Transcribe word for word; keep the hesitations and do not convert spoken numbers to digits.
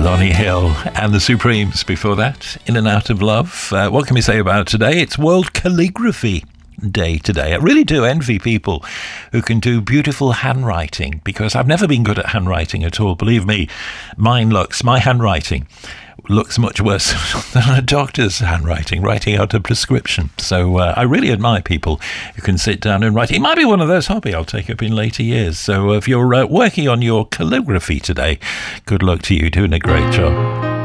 Lonnie Hill and the Supremes before that, In and Out of Love. Uh, what can we say about today? It's World Calligraphy Day today. I really do envy people who can do beautiful handwriting, because I've never been good at handwriting at all. Believe me, mine looks, my handwriting looks much worse than a doctor's handwriting, writing out a prescription. So uh, I really admire people who can sit down and write. It might be one of those hobbies I'll take up in later years. So if you're uh, working on your calligraphy today, good luck to you, doing a great job.